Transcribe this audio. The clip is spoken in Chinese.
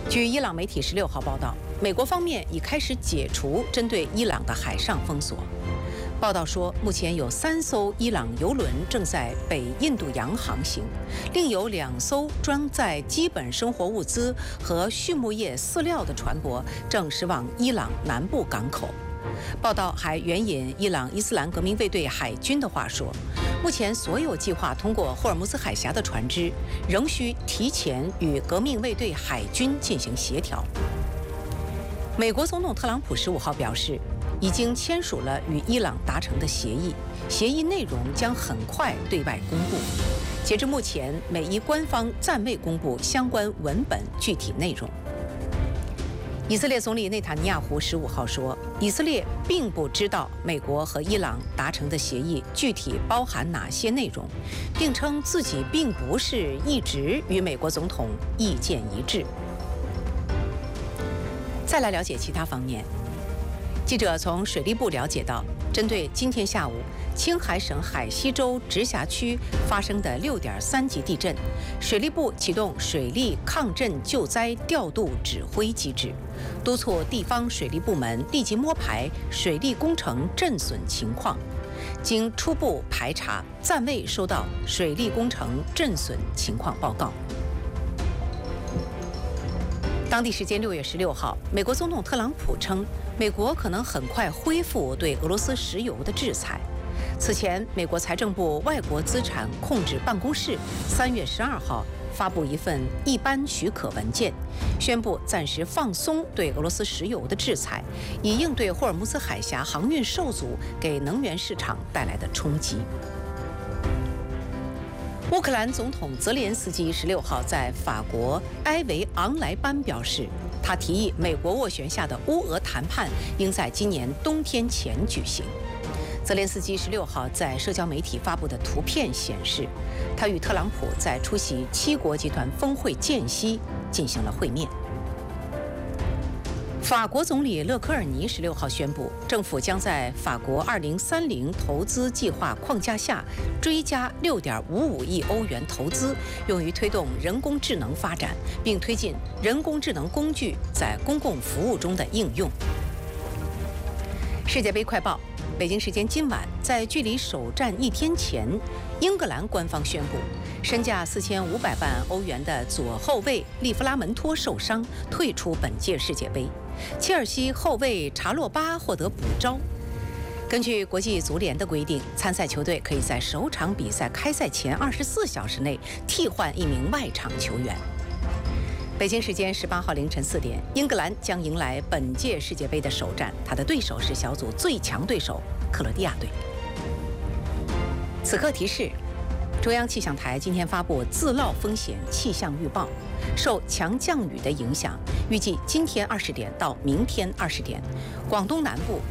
据伊朗媒体16号报道，美国方面已开始解除针对伊朗的海上封锁。报道说，目前有3艘伊朗油轮正在北印度洋航行，另有2艘装载基本生活物资和畜牧业饲料的船舶正驶往伊朗南部港口。报道还援引伊朗伊斯兰革命卫队海军的话说，目前所有计划通过霍尔木兹海峡的船只仍需提前与革命卫队海军进行协调。美国总统特朗普15号表示，已经签署了与伊朗达成的协议，协议内容将很快对外公布。截至目前，美伊官方暂未公布相关文本具体内容。以色列总理内塔尼亚胡15号说，以色列并不知道美国和伊朗达成的协议具体包含哪些内容，并称自己并不是一直与美国总统意见一致。再来了解其他方面，记者从水利部了解到，针对今天下午青海省海西州直辖区发生的6.3级地震，水利部启动水利抗震救灾调度指挥机制，督促地方水利部门立即摸排水利工程震损情况。经初步排查，暂未收到水利工程震损情况报告。当地时间6月16号，美国总统特朗普称，美国可能很快恢复对俄罗斯石油的制裁。此前，美国财政部外国资产控制办公室3月12号发布一份一般许可文件，宣布暂时放松对俄罗斯石油的制裁，以应对霍尔木兹海峡航运受阻给能源市场带来的冲击。乌克兰总统泽连斯基16号在法国埃维昂莱班表示，他提议美国斡旋下的乌俄谈判应在今年冬天前举行。泽连斯基16号在社交媒体发布的图片显示，他与特朗普在出席7国集团峰会间隙进行了会面。法国总理勒科尔尼16号宣布，政府将在法国2030投资计划框架下追加6.55亿欧元投资，用于推动人工智能发展，并推进人工智能工具在公共服务中的应用。世界杯快报。北京时间今晚，在距离首战1天前，英格兰官方宣布，身价4500万欧元的左后卫利弗拉门托受伤，退出本届世界杯。切尔西后卫查洛巴获得补招。根据国际足联的规定，参赛球队可以在首场比赛开赛前24小时内替换1名外场球员。北京时间18号凌晨4点，英格兰将迎来本届世界杯的首战，他的对手是小组最强对手克罗地亚队。此刻提示：中央气象台今天发布自涝风险气象预报，受强降雨的影响，预计今天20点到明天20点，广东南部